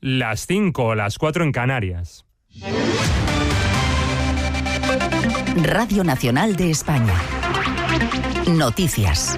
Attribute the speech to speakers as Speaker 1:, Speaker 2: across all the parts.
Speaker 1: las 5, las 4 en Canarias.
Speaker 2: Radio Nacional de España. Noticias.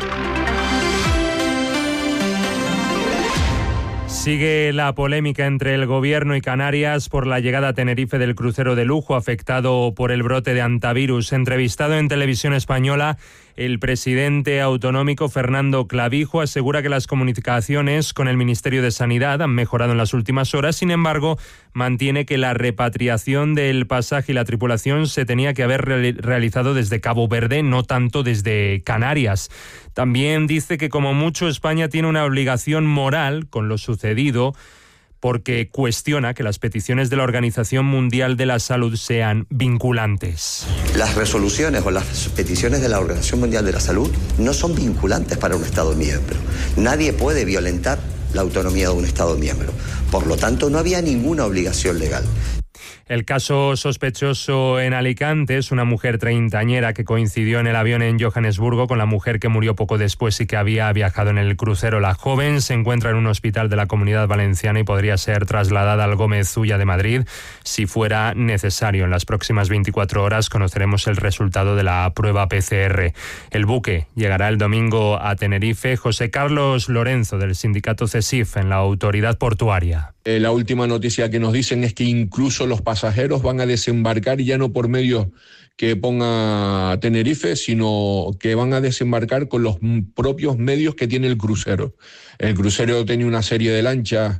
Speaker 1: Sigue la polémica entre el Gobierno y Canarias por la llegada a Tenerife del crucero de lujo afectado por el brote de hantavirus. Entrevistado en Televisión Española, el presidente autonómico Fernando Clavijo asegura que las comunicaciones con el Ministerio de Sanidad han mejorado en las últimas horas. Sin embargo, mantiene que la repatriación del pasaje y la tripulación se tenía que haber realizado desde Cabo Verde, no tanto desde Canarias. También dice que como mucho España tiene una obligación moral con lo sucedido, porque cuestiona que las peticiones de la Organización Mundial de la Salud sean vinculantes.
Speaker 3: Las resoluciones o las peticiones de la Organización Mundial de la Salud no son vinculantes para un Estado miembro. Nadie puede violentar la autonomía de un Estado miembro. Por lo tanto, no había ninguna obligación legal.
Speaker 1: El caso sospechoso en Alicante es una mujer treintañera que coincidió en el avión en Johannesburgo con la mujer que murió poco después y que había viajado en el crucero. La joven se encuentra en un hospital de la Comunidad Valenciana y podría ser trasladada al Gómez Ulla de Madrid si fuera necesario. En las próximas 24 horas conoceremos el resultado de la prueba PCR. El buque llegará el domingo a Tenerife. José Carlos Lorenzo, del sindicato CESIF, en la autoridad portuaria.
Speaker 4: La última noticia que nos dicen es que incluso los pasajeros van a desembarcar ya no por medios que ponga Tenerife, sino que van a desembarcar con los propios medios que tiene el crucero. El crucero tiene una serie de lanchas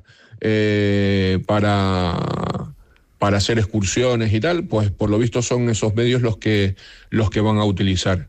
Speaker 4: para hacer excursiones y tal, pues por lo visto son esos medios los que van a utilizar.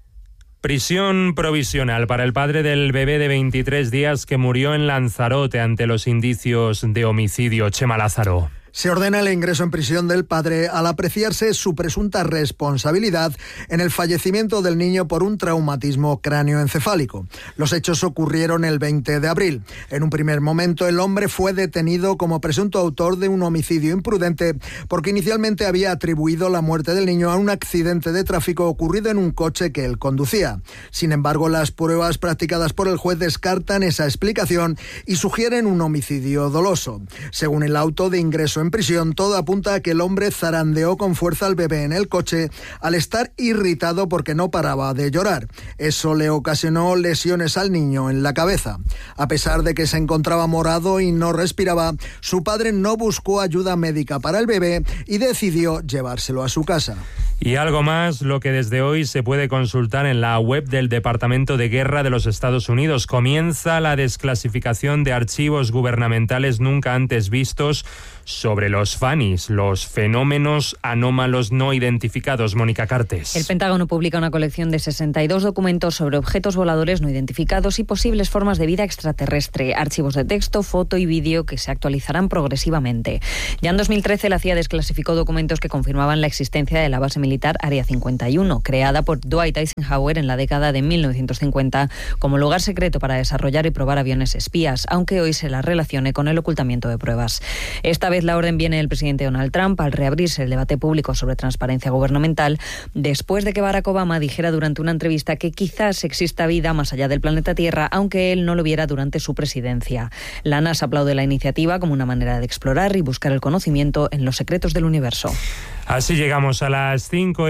Speaker 1: Prisión provisional para el padre del bebé de 23 días que murió en Lanzarote ante los indicios de homicidio. Chema Lázaro.
Speaker 5: Se ordena el ingreso en prisión del padre al apreciarse su presunta responsabilidad en el fallecimiento del niño por un traumatismo cráneoencefálico. Los hechos ocurrieron el 20 de abril. En un primer momento, el hombre fue detenido como presunto autor de un homicidio imprudente porque inicialmente había atribuido la muerte del niño a un accidente de tráfico ocurrido en un coche que él conducía. Sin embargo, las pruebas practicadas por el juez descartan esa explicación y sugieren un homicidio doloso. Según el auto de ingreso en prisión, todo apunta a que el hombre zarandeó con fuerza al bebé en el coche al estar irritado porque no paraba de llorar. Eso le ocasionó lesiones al niño en la cabeza. A pesar de que se encontraba morado y no respiraba, su padre no buscó ayuda médica para el bebé y decidió llevárselo a su casa.
Speaker 1: Y algo más, lo que desde hoy se puede consultar en la web del Departamento de Guerra de los Estados Unidos. Comienza la desclasificación de archivos gubernamentales nunca antes vistos sobre los FANIs, los fenómenos anómalos no identificados. Mónica Cartes.
Speaker 6: El Pentágono publica una colección de 62 documentos sobre objetos voladores no identificados y posibles formas de vida extraterrestre, archivos de texto, foto y vídeo que se actualizarán progresivamente. Ya en 2013 la CIA desclasificó documentos que confirmaban la existencia de la base militar Área 51, creada por Dwight Eisenhower en la década de 1950 como lugar secreto para desarrollar y probar aviones espías, aunque hoy se la relacione con el ocultamiento de pruebas. Esta vez la orden viene del presidente Donald Trump al reabrirse el debate público sobre transparencia gubernamental después de que Barack Obama dijera durante una entrevista que quizás exista vida más allá del planeta Tierra, aunque él no lo viera durante su presidencia. La NASA aplaude la iniciativa como una manera de explorar y buscar el conocimiento en los secretos del universo.
Speaker 1: Así llegamos a las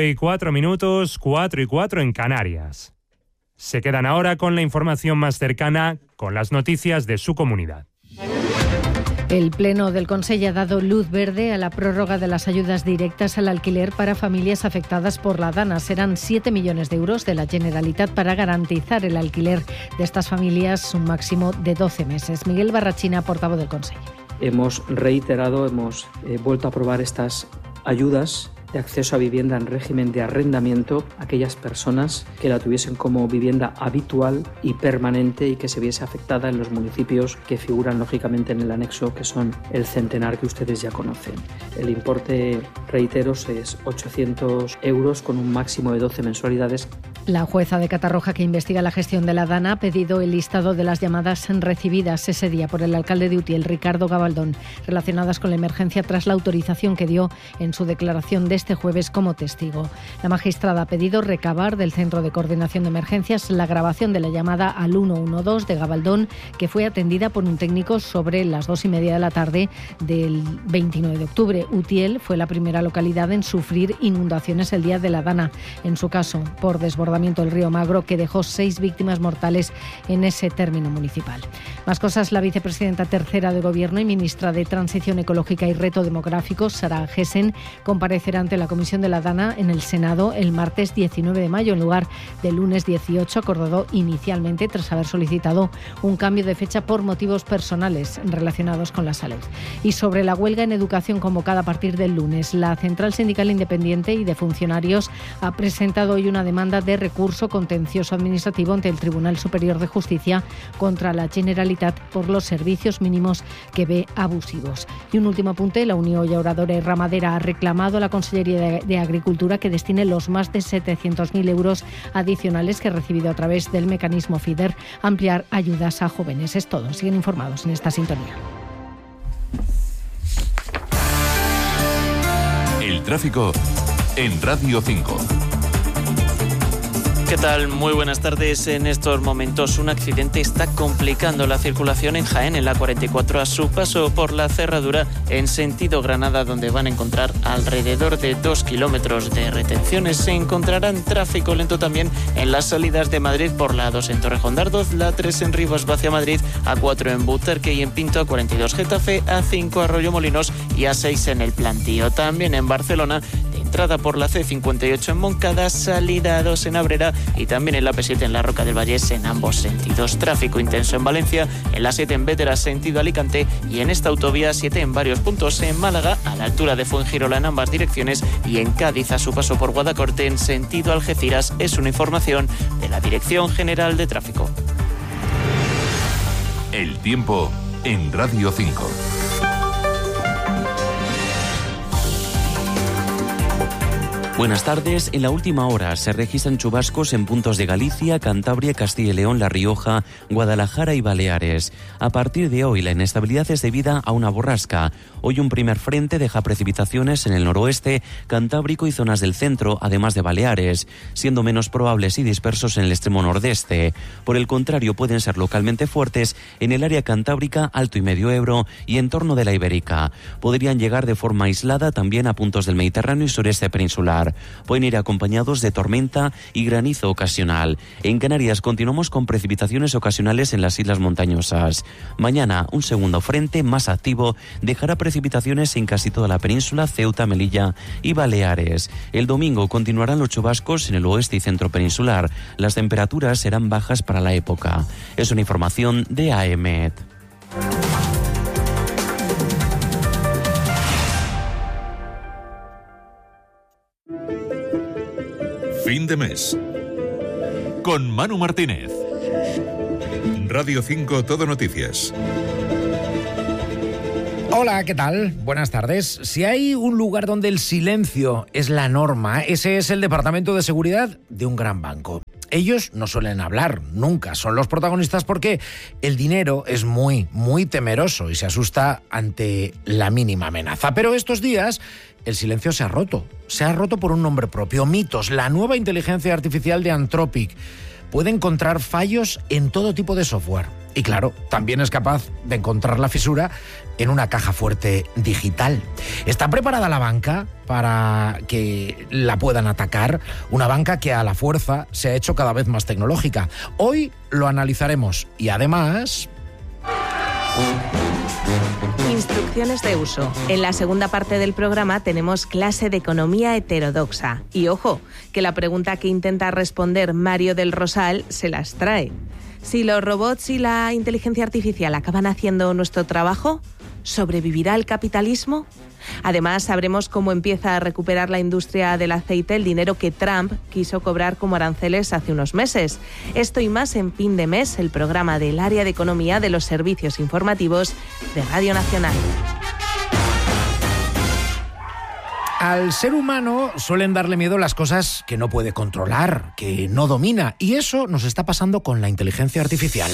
Speaker 1: 5:04, 4:04 en Canarias. Se quedan ahora con la información más cercana, con las noticias de su comunidad.
Speaker 7: El Pleno del Consell ha dado luz verde a la prórroga de las ayudas directas al alquiler para familias afectadas por la Dana. Serán 7 millones de euros de la Generalitat para garantizar el alquiler de estas familias un máximo de 12 meses. Miguel Barrachina, portavoz del Consell.
Speaker 8: Hemos vuelto a aprobar estas ayudas de acceso a vivienda en régimen de arrendamiento a aquellas personas que la tuviesen como vivienda habitual y permanente y que se viese afectada en los municipios que figuran lógicamente en el anexo, que son el centenar que ustedes ya conocen. El importe, reitero, es 800 euros con un máximo de 12 mensualidades
Speaker 7: La jueza de Catarroja que investiga la gestión de la Dana ha pedido el listado de las llamadas recibidas ese día por el alcalde de Utiel, Ricardo Gabaldón, relacionadas con la emergencia tras la autorización que dio en su declaración de este jueves como testigo. La magistrada ha pedido recabar del Centro de Coordinación de Emergencias la grabación de la llamada al 112 de Gabaldón, que fue atendida por un técnico sobre las 2:30 de la tarde del 29 de octubre. Utiel fue la primera localidad en sufrir inundaciones el día de la Dana, en su caso por desbordamiento del río Magro, que dejó 6 víctimas mortales en ese término municipal. Más cosas. La vicepresidenta tercera de Gobierno y ministra de Transición Ecológica y Reto Demográfico, Sara Gessen, comparecerá ante la Comisión de la Dana en el Senado el martes 19 de mayo en lugar del lunes 18, acordado inicialmente tras haber solicitado un cambio de fecha por motivos personales relacionados con la salud. Y sobre la huelga en educación convocada a partir del lunes, la Central Sindical Independiente y de Funcionarios ha presentado hoy una demanda de recurso contencioso administrativo ante el Tribunal Superior de Justicia contra la Generalitat por los servicios mínimos que ve abusivos. Y un último apunte. La Unión Llauradora y Ramadera ha reclamado a la Consellería de Agricultura que destine los más de 700.000 euros adicionales que ha recibido a través del mecanismo FIDER a ampliar ayudas a jóvenes. Es todo. Siguen informados en esta sintonía.
Speaker 9: El tráfico en Radio 5.
Speaker 10: ¿Qué tal? Muy buenas tardes. En estos momentos un accidente está complicando la circulación en Jaén, en la 44, a su paso por la cerradura en sentido Granada, donde van a encontrar alrededor de 2 kilómetros de retenciones. Se encontrarán tráfico lento también en las salidas de Madrid por la A2 en Torrejón de Ardoz, la A3 en Rivas hacia Madrid, A4 en Butarque y en Pinto, A42 Getafe, A5 Arroyomolinos y A6 en el Plantío. También en Barcelona, entrada por la C58 en Moncada, salida A2 en Abrera y también en la P7 en la Roca del Vallés en ambos sentidos. Tráfico intenso en Valencia, en la 7 en Bétera sentido Alicante y en esta autovía 7 en varios puntos en Málaga a la altura de Fuengirola en ambas direcciones y en Cádiz a su paso por Guadacorte en sentido Algeciras. Es una información de la Dirección General de Tráfico.
Speaker 9: El tiempo en Radio 5.
Speaker 11: Buenas tardes. En la última hora se registran chubascos en puntos de Galicia, Cantabria, Castilla y León, La Rioja, Guadalajara y Baleares. A partir de hoy la inestabilidad es debida a una borrasca. Hoy un primer frente deja precipitaciones en el noroeste, Cantábrico y zonas del centro, además de Baleares, siendo menos probables y dispersos en el extremo nordeste. Por el contrario, pueden ser localmente fuertes en el área cantábrica, Alto y Medio Ebro y en torno de la Ibérica. Podrían llegar de forma aislada también a puntos del Mediterráneo y sureste peninsular. Pueden ir acompañados de tormenta y granizo ocasional. En Canarias continuamos con precipitaciones ocasionales en las islas montañosas. Mañana un segundo frente más activo dejará precipitaciones en casi toda la península, Ceuta, Melilla y Baleares. El domingo continuarán los chubascos en el oeste y centro peninsular. Las temperaturas serán bajas para la época. Es una información de AEMET.
Speaker 9: Fin de mes. Con Manu Martínez. Radio 5 Todo Noticias.
Speaker 12: Hola, ¿qué tal? Buenas tardes. Si hay un lugar donde el silencio es la norma, ese es el Departamento de Seguridad de un gran banco. Ellos no suelen hablar, nunca. Son los protagonistas porque el dinero es muy, muy temeroso y se asusta ante la mínima amenaza. Pero estos días el silencio se ha roto. Se ha roto por un nombre propio. Mythos, la nueva inteligencia artificial de Anthropic, puede encontrar fallos en todo tipo de software. Y claro, también es capaz de encontrar la fisura en una caja fuerte digital. ¿Está preparada la banca para que la puedan atacar? Una banca que a la fuerza se ha hecho cada vez más tecnológica. Hoy lo analizaremos y además...
Speaker 13: Instrucciones de uso. En la segunda parte del programa tenemos clase de economía heterodoxa. Y ojo, que la pregunta que intenta responder Mario del Rosal se las trae. Si los robots y la inteligencia artificial acaban haciendo nuestro trabajo, ¿sobrevivirá el capitalismo? Además, sabremos cómo empieza a recuperar la industria del aceite el dinero que Trump quiso cobrar como aranceles hace unos meses. Esto y más en Fin de Mes, el programa del área de economía de los servicios informativos de Radio Nacional.
Speaker 12: Al ser humano suelen darle miedo las cosas que no puede controlar, que no domina, y eso nos está pasando con la inteligencia artificial.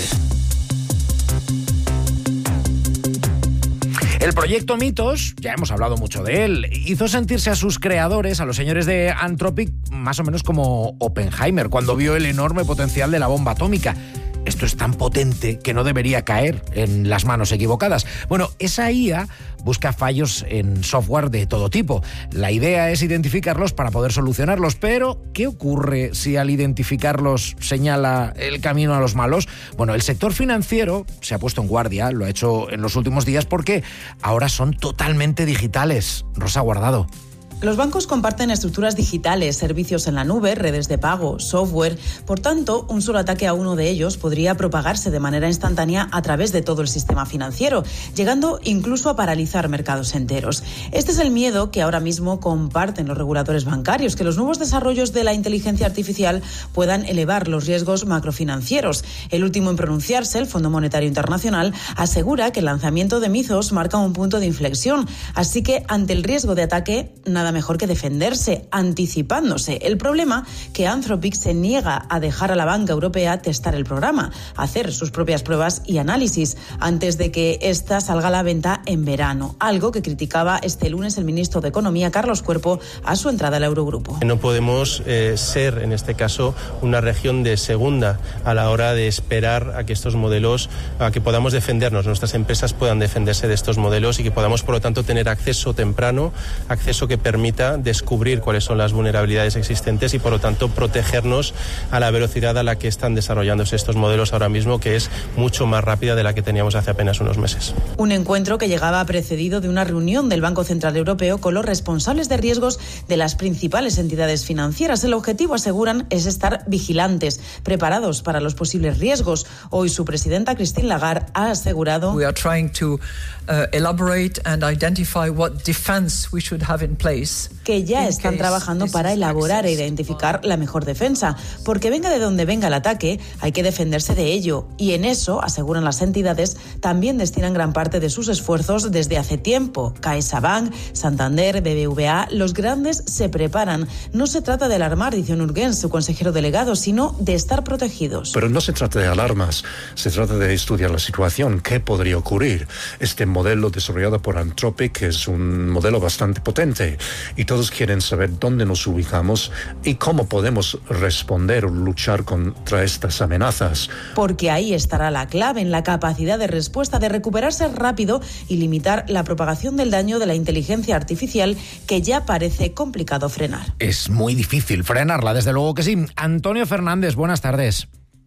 Speaker 12: El proyecto Mythos, ya hemos hablado mucho de él, hizo sentirse a sus creadores, a los señores de Anthropic, más o menos como Oppenheimer, cuando vio el enorme potencial de la bomba atómica. Esto es tan potente que no debería caer en las manos equivocadas. Bueno, esa IA busca fallos en software de todo tipo. La idea es identificarlos para poder solucionarlos, pero ¿qué ocurre si al identificarlos señala el camino a los malos? Bueno, el sector financiero se ha puesto en guardia, lo ha hecho en los últimos días porque ahora son totalmente digitales. Rosa Guardado.
Speaker 14: Los bancos comparten estructuras digitales, servicios en la nube, redes de pago, software. Por tanto, un solo ataque a uno de ellos podría propagarse de manera instantánea a través de todo el sistema financiero, llegando incluso a paralizar mercados enteros. Este es el miedo que ahora mismo comparten los reguladores bancarios, que los nuevos desarrollos de la inteligencia artificial puedan elevar los riesgos macrofinancieros. El último en pronunciarse, el Fondo Monetario Internacional, asegura que el lanzamiento de Mythos marca un punto de inflexión. Así que, ante el riesgo de ataque, nada mejor que defenderse, anticipándose. El problema que Anthropic se niega a dejar a la banca europea testar el programa, hacer sus propias pruebas y análisis antes de que ésta salga a la venta en verano, algo que criticaba este lunes el ministro de Economía, Carlos Cuerpo, a su entrada al Eurogrupo.
Speaker 15: No podemos ser, en este caso, una región de segunda a la hora de esperar a que estos modelos, a que podamos defendernos, nuestras empresas puedan defenderse de estos modelos y que podamos, por lo tanto, tener acceso temprano, acceso que permita descubrir cuáles son las vulnerabilidades existentes y, por lo tanto, protegernos a la velocidad a la que están desarrollándose estos modelos ahora mismo, que es mucho más rápida de la que teníamos hace apenas unos meses.
Speaker 14: Un encuentro que llegaba precedido de una reunión del Banco Central Europeo con los responsables de riesgos de las principales entidades financieras. El objetivo, aseguran, es estar vigilantes, preparados para los posibles riesgos. Hoy su presidenta, Christine Lagarde, ha asegurado:
Speaker 16: We are trying to elaborate and identify what defense we should have in place.
Speaker 14: Que ya están trabajando para elaborar e identificar la mejor defensa, porque venga de donde venga el ataque, hay que defenderse de ello, y en eso, aseguran las entidades, también destinan gran parte de sus esfuerzos desde hace tiempo. CaixaBank, Santander, BBVA, los grandes se preparan. No se trata de alarmar, dice Onurgens, su consejero delegado, sino de estar protegidos.
Speaker 17: Pero no se trata de alarmas, se trata de estudiar la situación, qué podría ocurrir. Este modelo desarrollado por Anthropic es un modelo bastante potente, y todos quieren saber dónde nos ubicamos y cómo podemos responder o luchar contra estas amenazas.
Speaker 14: Porque ahí estará la clave, en la capacidad de respuesta, de recuperarse rápido y limitar la propagación del daño de la inteligencia artificial, que ya parece complicado frenar.
Speaker 12: Es muy difícil frenarla, desde luego que sí. Antonio Fernández, buenas tardes.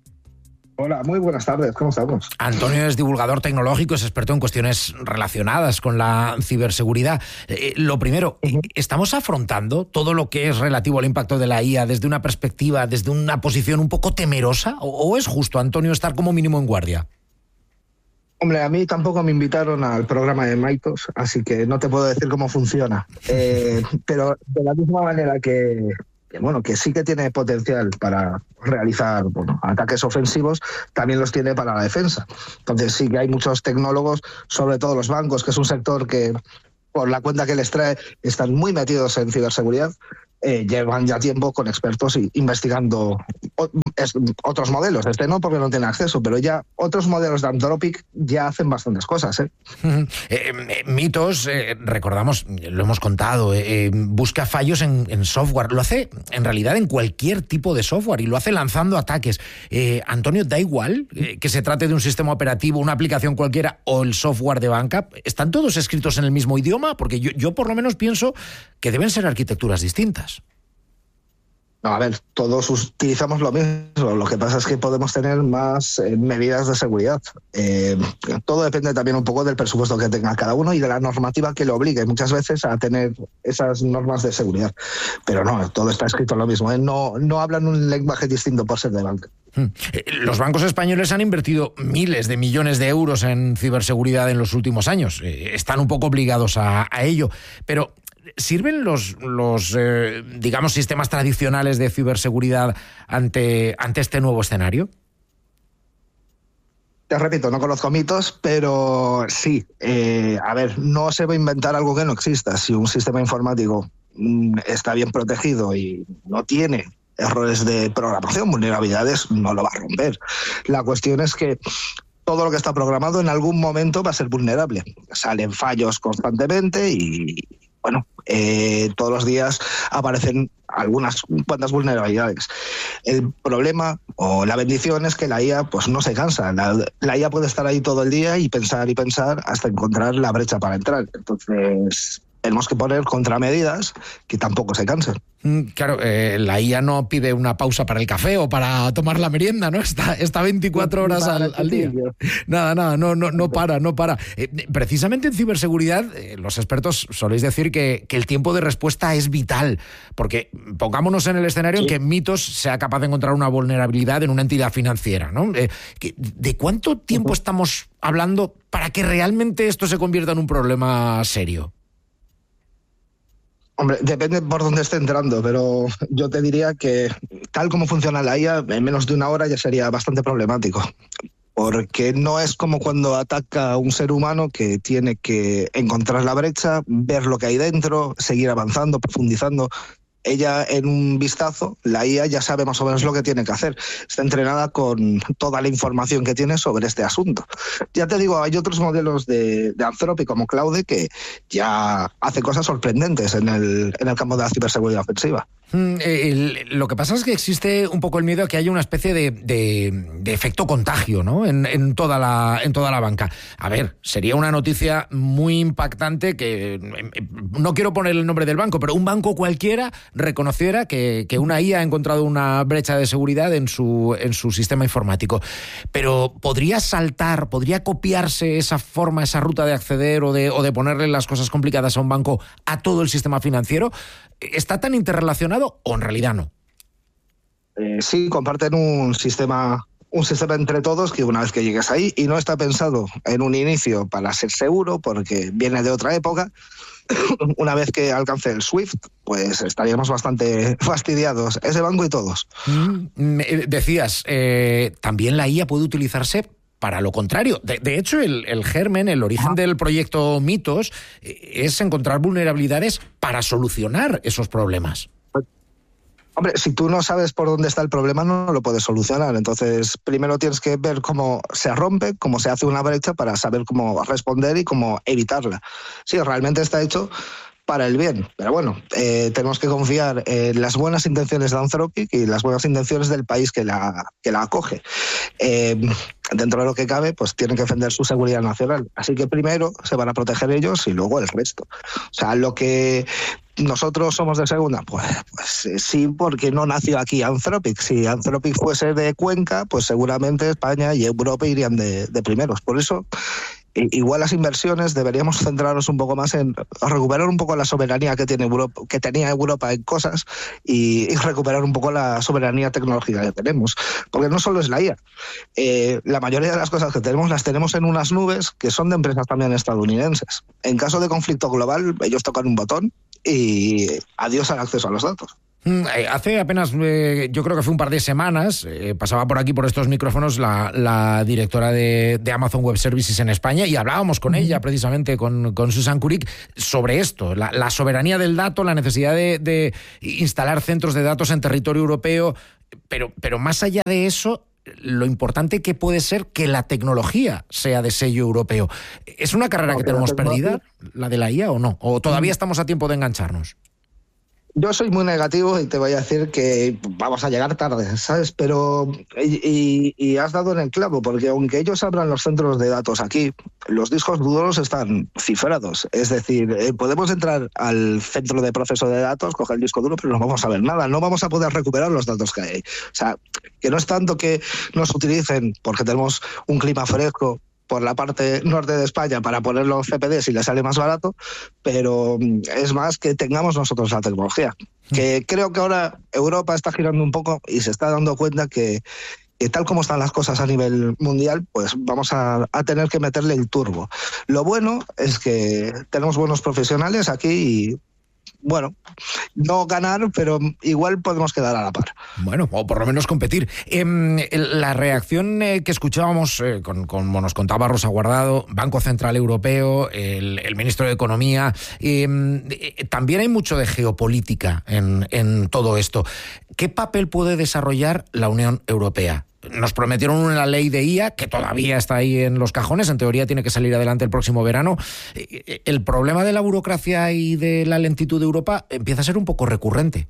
Speaker 18: Hola, muy buenas tardes, ¿cómo estamos?
Speaker 12: Antonio es divulgador tecnológico, es experto en cuestiones relacionadas con la ciberseguridad. Lo primero, ¿estamos afrontando todo lo que es relativo al impacto de la IA desde una perspectiva, desde una posición un poco temerosa? ¿O es justo, Antonio, estar como mínimo en guardia?
Speaker 18: Hombre, a mí tampoco me invitaron al programa de Mythos, así que no te puedo decir cómo funciona. Pero de la misma manera que sí que tiene potencial para realizar ataques ofensivos, también los tiene para la defensa. Entonces sí que hay muchos tecnólogos, sobre todo los bancos, que es un sector que, por la cuenta que les trae, están muy metidos en ciberseguridad. Llevan ya tiempo con expertos investigando otros modelos. Este no, porque no tiene acceso, pero ya otros modelos de Anthropic ya hacen bastantes cosas.
Speaker 12: Mythos, recordamos, lo hemos contado, busca fallos en software. Lo hace en realidad en cualquier tipo de software y lo hace lanzando ataques. Antonio, ¿da igual que se trate de un sistema operativo, una aplicación cualquiera o el software de banca? ¿Están todos escritos en el mismo idioma? Porque yo por lo menos pienso que deben ser arquitecturas distintas.
Speaker 18: No, a ver, todos utilizamos lo mismo. Lo que pasa es que podemos tener más medidas de seguridad. Todo depende también un poco del presupuesto que tenga cada uno y de la normativa que le obligue muchas veces a tener esas normas de seguridad. Pero no, todo está escrito en lo mismo. No hablan un lenguaje distinto por ser de banca.
Speaker 12: Los bancos españoles han invertido miles de millones de euros en ciberseguridad en los últimos años. Están un poco obligados a ello. Pero ¿sirven los digamos, sistemas tradicionales de ciberseguridad ante este nuevo escenario?
Speaker 18: Te repito, no conozco Mythos, pero sí. A ver, no se va a inventar algo que no exista. Si un sistema informático está bien protegido y no tiene errores de programación, vulnerabilidades, no lo va a romper. La cuestión es que todo lo que está programado en algún momento va a ser vulnerable. Salen fallos constantemente y, bueno, todos los días aparecen algunas cuantas vulnerabilidades. El problema o la bendición es que la IA pues no se cansa. La IA puede estar ahí todo el día y pensar hasta encontrar la brecha para entrar. Entonces tenemos que poner contramedidas que tampoco se cansen.
Speaker 12: Claro, la IA no pide una pausa para el café o para tomar la merienda, ¿no? Está 24 horas al día. Nada, no para. Precisamente en ciberseguridad, los expertos soléis decir que el tiempo de respuesta es vital, porque pongámonos en el escenario en que Mitos sea capaz de encontrar una vulnerabilidad en una entidad financiera, ¿no? ¿De cuánto tiempo estamos hablando para que realmente esto se convierta en un problema serio?
Speaker 18: Hombre, depende por dónde esté entrando, pero yo te diría que tal como funciona la IA, en menos de una hora ya sería bastante problemático. Porque no es como cuando ataca a un ser humano que tiene que encontrar la brecha, ver lo que hay dentro, seguir avanzando, profundizando. Ella, en un vistazo, la IA ya sabe más o menos lo que tiene que hacer. Está entrenada con toda la información que tiene sobre este asunto. Ya te digo, hay otros modelos de Anthropic como Claude que ya hace cosas sorprendentes en el campo de la ciberseguridad ofensiva.
Speaker 12: Lo que pasa es que existe un poco el miedo a que haya una especie de efecto contagio, ¿no? en toda la banca. A ver, sería una noticia muy impactante que no quiero poner el nombre del banco, pero un banco cualquiera reconociera que una IA ha encontrado una brecha de seguridad en su sistema informático. Pero ¿podría copiarse esa forma, esa ruta de acceder o de ponerle las cosas complicadas a un banco a todo el sistema financiero? ¿Está tan interrelacionado o en realidad no?
Speaker 18: Sí, comparten un sistema entre todos que una vez que llegues ahí, y no está pensado en un inicio para ser seguro porque viene de otra época. Una vez que alcance el SWIFT, pues estaríamos bastante fastidiados, ese banco y todos.
Speaker 12: Decías, también la IA puede utilizarse para lo contrario. De hecho, el germen, el origen del proyecto Mitos es encontrar vulnerabilidades para solucionar esos problemas.
Speaker 18: Hombre, si tú no sabes por dónde está el problema, no lo puedes solucionar. Entonces, primero tienes que ver cómo se rompe, cómo se hace una brecha para saber cómo responder y cómo evitarla. Sí, realmente está hecho para el bien. Pero bueno, tenemos que confiar en las buenas intenciones de Anthropic y las buenas intenciones del país que la acoge. Dentro de lo que cabe, pues tienen que defender su seguridad nacional. Así que primero se van a proteger ellos y luego el resto. O sea, lo que nosotros somos de segunda, pues sí, porque no nació aquí Anthropic. Si Anthropic fuese de Cuenca, pues seguramente España y Europa irían de primeros. Por eso, igual las inversiones deberíamos centrarnos un poco más en recuperar un poco la soberanía que tenía Europa en cosas y recuperar un poco la soberanía tecnológica que tenemos. Porque no solo es la IA. La mayoría de las cosas que tenemos las tenemos en unas nubes que son de empresas también estadounidenses. En caso de conflicto global, ellos tocan un botón y adiós al acceso a los datos.
Speaker 12: Hace apenas, yo creo que fue un par de semanas, pasaba por aquí, por estos micrófonos, la directora de Amazon Web Services en España, y hablábamos con ella, precisamente, con Susan Kurik, sobre esto, la soberanía del dato, la necesidad de instalar centros de datos en territorio europeo, pero más allá de eso, lo importante que puede ser que la tecnología sea de sello europeo. ¿Es una carrera que tenemos perdida, la de la IA, o no? ¿O todavía estamos a tiempo de engancharnos?
Speaker 18: Yo soy muy negativo y te voy a decir que vamos a llegar tarde, ¿sabes? Pero y has dado en el clavo, porque aunque ellos abran los centros de datos aquí, los discos duros están cifrados. Es decir, podemos entrar al centro de proceso de datos, coger el disco duro, pero no vamos a ver nada, no vamos a poder recuperar los datos que hay. O sea, que no es tanto que nos utilicen porque tenemos un clima fresco por la parte norte de España para poner los CPDs y les sale más barato, pero es más que tengamos nosotros la tecnología. Que creo que ahora Europa está girando un poco y se está dando cuenta que tal como están las cosas a nivel mundial, pues vamos a tener que meterle el turbo. Lo bueno es que tenemos buenos profesionales aquí y bueno, no ganar, pero igual podemos quedar a la par.
Speaker 12: Bueno, o por lo menos competir. La reacción que escuchábamos, como nos contaba Rosa Guardado, Banco Central Europeo, el ministro de Economía, también hay mucho de geopolítica en todo esto. ¿Qué papel puede desarrollar la Unión Europea? Nos prometieron una ley de IA que todavía está ahí en los cajones, en teoría tiene que salir adelante el próximo verano. El problema de la burocracia y de la lentitud de Europa empieza a ser un poco recurrente.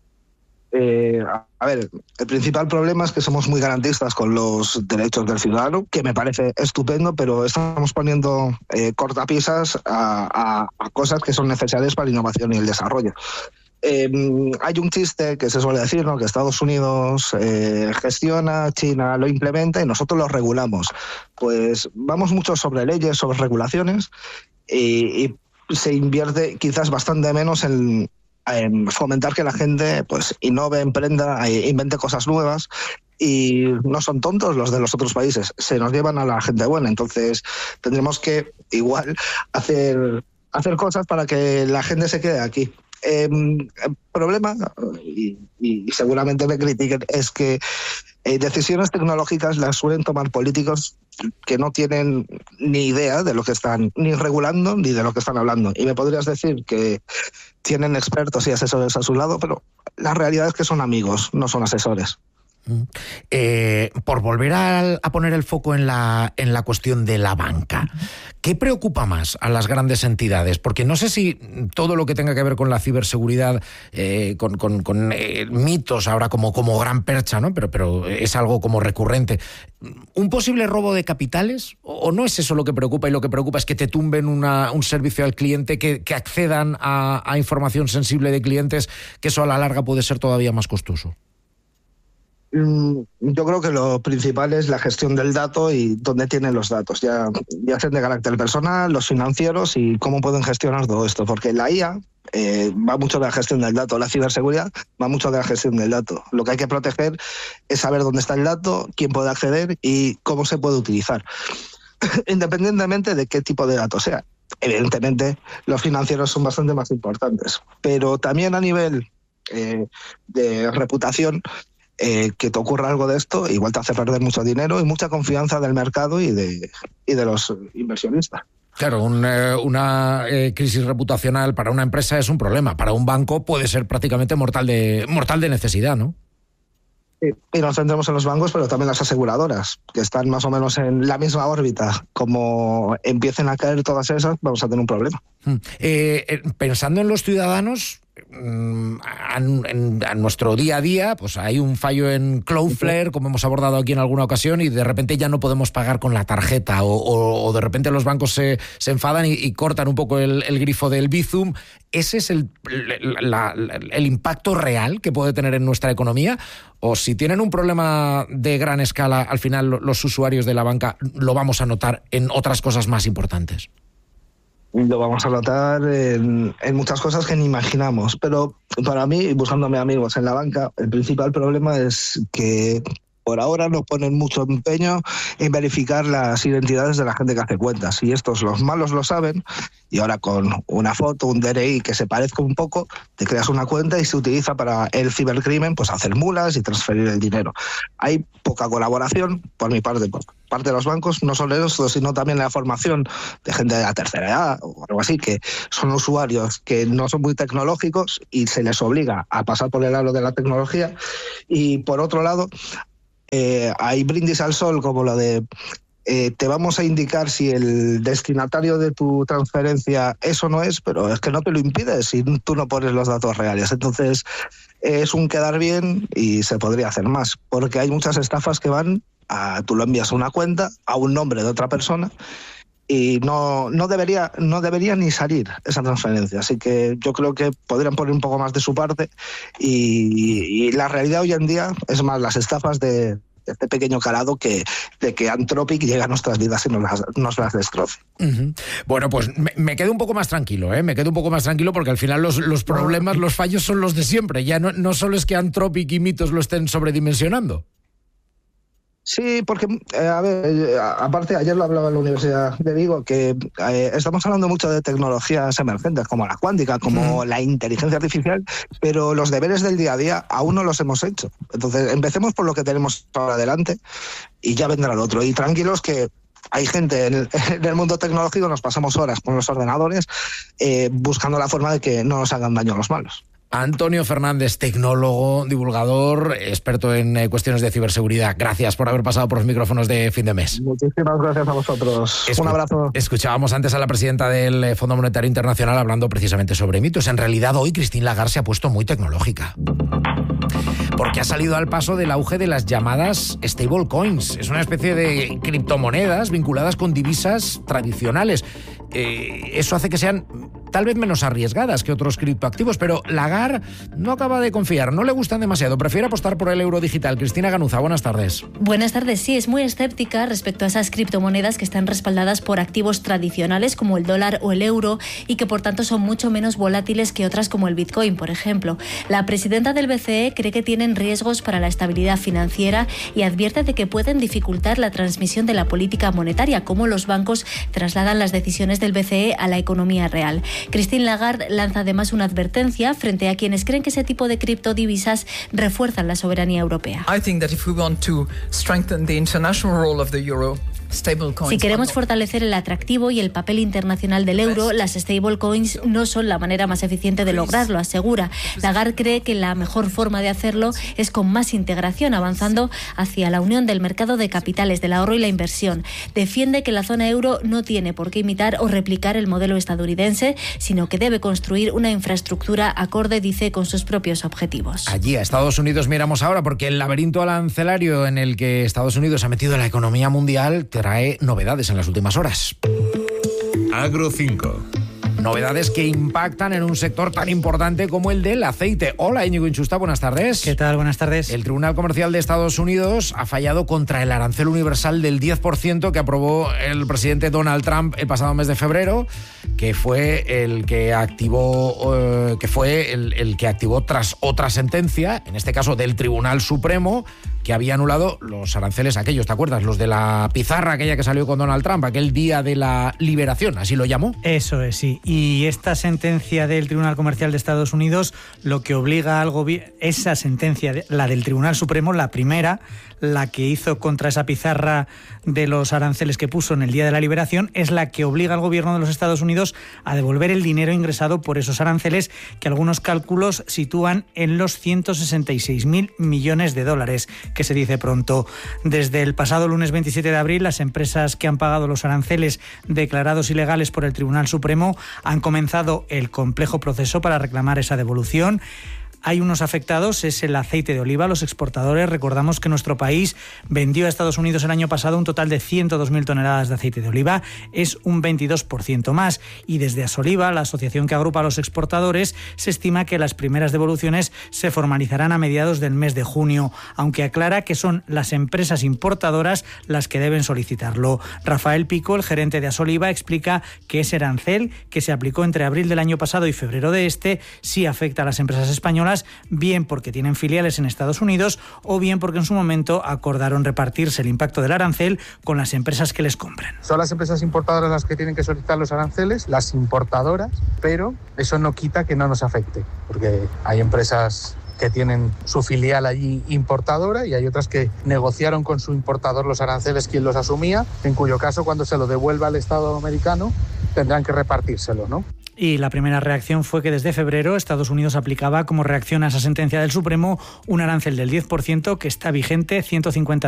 Speaker 18: A ver, el principal problema es que somos muy garantistas con los derechos del ciudadano, que me parece estupendo, pero estamos poniendo cortapisas a cosas que son necesarias para la innovación y el desarrollo. Hay un chiste que se suele decir, ¿no?, que Estados Unidos gestiona, China lo implementa y nosotros lo regulamos. Pues vamos mucho sobre leyes, sobre regulaciones y se invierte quizás bastante menos en fomentar que la gente pues innove, emprenda, invente cosas nuevas. Y no son tontos los de los otros países, se nos llevan a la gente buena. Entonces tendremos que igual hacer cosas para que la gente se quede aquí. El problema, y seguramente me critiquen, es que decisiones tecnológicas las suelen tomar políticos que no tienen ni idea de lo que están ni regulando ni de lo que están hablando. Y me podrías decir que tienen expertos y asesores a su lado, pero la realidad es que son amigos, no son asesores.
Speaker 12: Por volver a poner el foco en la cuestión de la banca, ¿qué preocupa más a las grandes entidades? Porque no sé si todo lo que tenga que ver con la ciberseguridad, con mitos ahora como gran percha, ¿no? Pero es algo como recurrente. ¿Un posible robo de capitales? ¿O no es eso lo que preocupa? Y lo que preocupa es que te tumben un servicio al cliente, que accedan a información sensible de clientes, que eso a la larga puede ser todavía más costoso.
Speaker 18: Yo creo que lo principal es la gestión del dato y dónde tienen los datos, ya sean de carácter personal, los financieros y cómo pueden gestionar todo esto, porque la IA va mucho de la gestión del dato, la ciberseguridad va mucho de la gestión del dato. Lo que hay que proteger es saber dónde está el dato, quién puede acceder y cómo se puede utilizar, independientemente de qué tipo de dato sea. Evidentemente, los financieros son bastante más importantes, pero también a nivel de reputación, que te ocurra algo de esto, igual te hace perder mucho dinero y mucha confianza del mercado y de los inversionistas.
Speaker 12: Claro, una crisis reputacional para una empresa es un problema. Para un banco puede ser prácticamente mortal de necesidad, ¿no?
Speaker 18: Sí, y nos centramos en los bancos, pero también las aseguradoras, que están más o menos en la misma órbita. Como empiecen a caer todas esas, vamos a tener un problema.
Speaker 12: Pensando en los ciudadanos, a nuestro día a día, pues hay un fallo en Cloudflare, como hemos abordado aquí en alguna ocasión, y de repente ya no podemos pagar con la tarjeta, o de repente los bancos se enfadan y cortan un poco el grifo del Bizum. ¿Ese es el impacto real que puede tener en nuestra economía? ¿O si tienen un problema de gran escala, al final los usuarios de la banca lo vamos a notar en otras cosas más importantes?
Speaker 18: Lo vamos a notar en muchas cosas que ni imaginamos, pero para mí, buscándome amigos en la banca, el principal problema es que por ahora no ponen mucho empeño en verificar las identidades de la gente que hace cuentas, y estos, los malos, lo saben, y ahora con una foto, un DNI que se parezca un poco, te creas una cuenta y se utiliza para el cibercrimen, pues hacer mulas y transferir el dinero. Hay poca colaboración por mi parte, por parte de los bancos, no solo eso, sino también la formación de gente de la tercera edad o algo así, que son usuarios que no son muy tecnológicos y se les obliga a pasar por el aro de la tecnología. Y por otro lado, hay brindis al sol como lo de te vamos a indicar si el destinatario de tu transferencia es o no es, pero es que no te lo impide si tú no pones los datos reales. Entonces es un quedar bien y se podría hacer más, porque hay muchas estafas que van a, tú lo envías a una cuenta, a un nombre de otra persona, y no debería ni salir esa transferencia. Así que yo creo que podrían poner un poco más de su parte, y la realidad hoy en día es más las estafas de este pequeño calado que Anthropic llega a nuestras vidas y nos las destroce.
Speaker 12: Uh-huh. Bueno, pues me quedo un poco más tranquilo, me quedo un poco más tranquilo, porque al final los problemas, los fallos son los de siempre. Ya no solo es que Anthropic y mitos lo estén sobredimensionando.
Speaker 18: Sí, porque, aparte, ayer lo hablaba en la Universidad de Vigo, que estamos hablando mucho de tecnologías emergentes, como la cuántica, como la inteligencia artificial, pero los deberes del día a día aún no los hemos hecho. Entonces, empecemos por lo que tenemos ahora adelante y ya vendrá lo otro. Y tranquilos que hay gente en el mundo tecnológico, nos pasamos horas con los ordenadores buscando la forma de que no nos hagan daño los malos.
Speaker 12: Antonio Fernández, tecnólogo, divulgador, experto en cuestiones de ciberseguridad. Gracias por haber pasado por los micrófonos de Fin de Mes.
Speaker 18: Muchísimas gracias a vosotros. Un abrazo.
Speaker 12: Escuchábamos antes a la presidenta del Fondo Monetario Internacional hablando precisamente sobre mitos. En realidad, hoy Christine Lagarde se ha puesto muy tecnológica, porque ha salido al paso del auge de las llamadas stablecoins. Es una especie de criptomonedas vinculadas con divisas tradicionales. Eso hace que sean tal vez menos arriesgadas que otros criptoactivos, pero Lagarde no acaba de confiar, no le gustan demasiado, prefiere apostar por el euro digital. Cristina Ganuza, buenas tardes.
Speaker 19: Buenas tardes, sí, es muy escéptica respecto a esas criptomonedas que están respaldadas por activos tradicionales como el dólar o el euro y que por tanto son mucho menos volátiles que otras como el Bitcoin, por ejemplo. La presidenta del BCE cree que tienen riesgos para la estabilidad financiera y advierte de que pueden dificultar la transmisión de la política monetaria, como los bancos trasladan las decisiones del BCE a la economía real. Christine Lagarde lanza además una advertencia frente a quienes creen que ese tipo de criptodivisas refuerzan la soberanía europea.
Speaker 16: I think that if we want to strengthen the international role of the euro,
Speaker 19: si queremos fortalecer el atractivo y el papel internacional del euro, las stablecoins no son la manera más eficiente de lograrlo, asegura. Lagarde cree que la mejor forma de hacerlo es con más integración, avanzando hacia la unión del mercado de capitales, del ahorro y la inversión. Defiende que la zona euro no tiene por qué imitar o replicar el modelo estadounidense, sino que debe construir una infraestructura acorde, dice, con sus propios objetivos.
Speaker 12: Allí a Estados Unidos miramos ahora, porque el laberinto arancelario en el que Estados Unidos ha metido la economía mundial trae novedades en las últimas horas.
Speaker 9: Agro 5.
Speaker 12: Novedades que impactan en un sector tan importante como el del aceite. Hola, Íñigo Inchusta, buenas tardes.
Speaker 20: ¿Qué tal? Buenas tardes.
Speaker 12: El Tribunal Comercial de Estados Unidos ha fallado contra el arancel universal del 10% que aprobó el presidente Donald Trump el pasado mes de febrero, que fue el que activó, el que activó tras otra sentencia, en este caso del Tribunal Supremo, que había anulado los aranceles aquellos, ¿te acuerdas? Los de la pizarra aquella que salió con Donald Trump, aquel día de la liberación, así lo llamó.
Speaker 20: Eso es, sí. Y esta sentencia del Tribunal Comercial de Estados Unidos lo que obliga al gobierno, esa sentencia, la del Tribunal Supremo, la primera, la que hizo contra esa pizarra de los aranceles que puso en el día de la liberación, es la que obliga al gobierno de los Estados Unidos a devolver el dinero ingresado por esos aranceles, que algunos cálculos sitúan en los 166.000 millones de dólares, que se dice pronto. Desde el pasado lunes 27 de abril, las empresas que han pagado los aranceles declarados ilegales por el Tribunal Supremo han comenzado el complejo proceso para reclamar esa devolución. Hay unos afectados, es el aceite de oliva. Los exportadores, recordamos que nuestro país vendió a Estados Unidos el año pasado un total de 102.000 toneladas de aceite de oliva, es un 22% más. Y desde Asoliva, la asociación que agrupa a los exportadores, se estima que las primeras devoluciones se formalizarán a mediados del mes de junio, aunque aclara que son las empresas importadoras las que deben solicitarlo. Rafael Pico, el gerente de Asoliva, explica que ese arancel, que se aplicó entre abril del año pasado y febrero de este, sí afecta a las empresas españolas, bien porque tienen filiales en Estados Unidos o bien porque en su momento acordaron repartirse el impacto del arancel con las empresas que les compran.
Speaker 21: Son las empresas importadoras las que tienen que solicitar los aranceles, las importadoras, pero eso no quita que no nos afecte, porque hay empresas que tienen su filial allí importadora y hay otras que negociaron con su importador los aranceles, quien los asumía, en cuyo caso cuando se lo devuelva al Estado americano tendrán que repartírselo, ¿no?
Speaker 20: Y la primera reacción fue que desde febrero Estados Unidos aplicaba como reacción a esa sentencia del Supremo un arancel del 10% que está vigente 150